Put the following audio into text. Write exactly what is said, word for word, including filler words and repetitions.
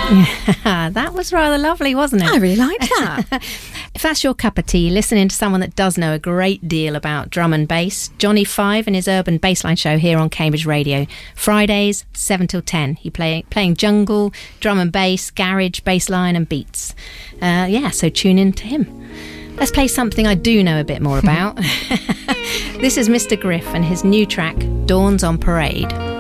That was rather lovely, wasn't it? I really liked that. If that's your cup of tea, listening to someone that does know a great deal about drum and bass, Johnny Five and his Urban Bassline show here on Cambridge Radio. Fridays, seven till ten. He play, playing jungle, drum and bass, garage, bassline and beats. Uh, yeah, so tune in to him. Let's play something I do know a bit more about. This is Mister Griff and his new track, Dawns on Parade.